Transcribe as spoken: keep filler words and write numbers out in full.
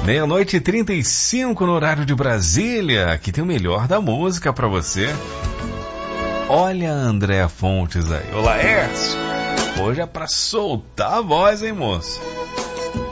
Meia-noite e trinta e cinco no horário de Brasília. Aqui tem o melhor da música pra você. Olha a Andréa Fontes aí. Olá, Laércio. Hoje é pra soltar a voz, hein, moço?